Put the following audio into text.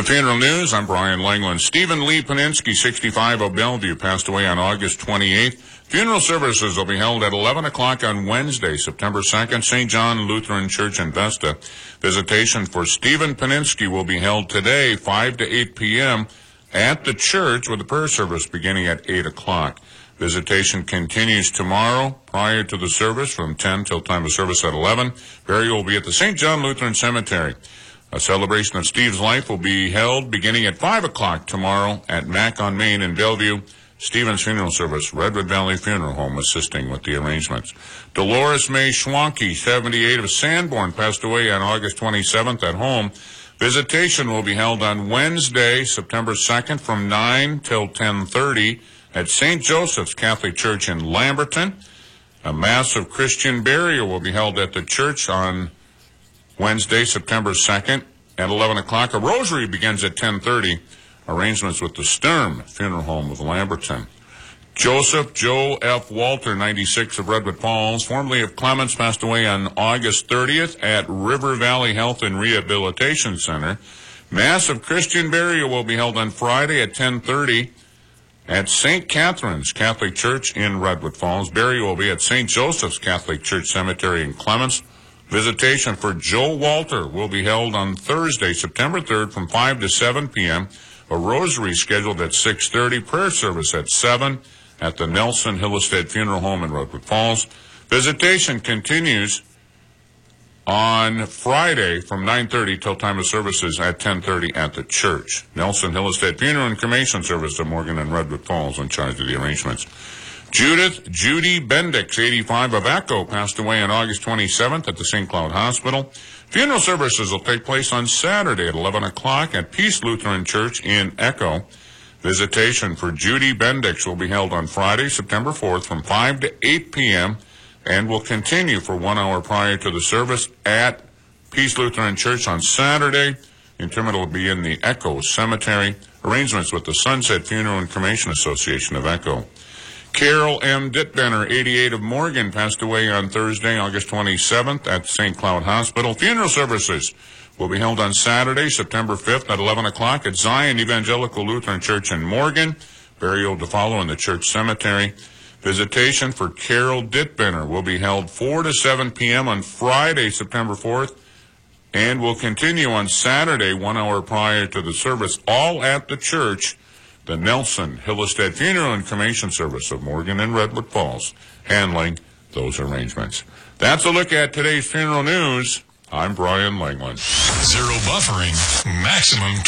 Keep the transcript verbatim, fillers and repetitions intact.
With funeral news, I'm Brian Langland. Stephen Lee Paninsky, sixty-five, of Bellevue, passed away on August twenty-eighth. Funeral services will be held at eleven o'clock on Wednesday, September second, Saint John Lutheran Church in Vesta. Visitation for Stephen Paninsky will be held today, five to eight p.m., at the church, with the prayer service beginning at eight o'clock. Visitation continues tomorrow prior to the service from ten till time of service at eleven. Burial will be at the Saint John Lutheran Cemetery. A celebration of Steve's life will be held beginning at five o'clock tomorrow at Mac on Main in Bellevue. Stephen's funeral service, Redwood Valley Funeral Home, assisting with the arrangements. Dolores May Schwanke, seventy-eight, of Sanborn, passed away on August twenty-seventh at home. Visitation will be held on Wednesday, September second, from nine till ten thirty at Saint Joseph's Catholic Church in Lamberton. A Mass of Christian burial will be held at the church on Wednesday, September second at eleven o'clock. A rosary begins at ten thirty. Arrangements with the Sturm Funeral Home of Lamberton. Joseph Joe F. Walter, ninety-six, of Redwood Falls, formerly of Clements, passed away on August thirtieth at River Valley Health and Rehabilitation Center. Mass of Christian burial will be held on Friday at ten thirty at Saint Catherine's Catholic Church in Redwood Falls. Burial will be at Saint Joseph's Catholic Church Cemetery in Clements. Visitation for Joe Walter will be held on Thursday, September third, from five to seven p.m. A rosary scheduled at six thirty, prayer service at seven at the Nelson Hillestead Funeral Home in Redwood Falls. Visitation continues on Friday from nine thirty till time of services at ten thirty at the church. Nelson Hillestead Funeral and Cremation Service of Morgan and Redwood Falls in charge of the arrangements. Judith Judy Bendix, eighty-five, of Echo, passed away on August twenty-seventh at the Saint Cloud Hospital. Funeral services will take place on Saturday at eleven o'clock at Peace Lutheran Church in Echo. Visitation for Judy Bendix will be held on Friday, September fourth, from five to eight p.m. and will continue for one hour prior to the service at Peace Lutheran Church on Saturday. Interment will be in the Echo Cemetery. Arrangements with the Sunset Funeral and Cremation Association of Echo. Carol M. Dittbenner, eighty-eight, of Morgan, passed away on Thursday, August twenty-seventh at Saint Cloud Hospital. Funeral services will be held on Saturday, September fifth at eleven o'clock at Zion Evangelical Lutheran Church in Morgan. Burial to follow in the church cemetery. Visitation for Carol Dittbenner will be held four to seven p.m. on Friday, September fourth, and will continue on Saturday, one hour prior to the service, all at the church. The Nelson Hillestead Funeral and Cremation Service of Morgan and Redwood Falls, handling those arrangements. That's a look at today's funeral news. I'm Brian Langland. Zero buffering, maximum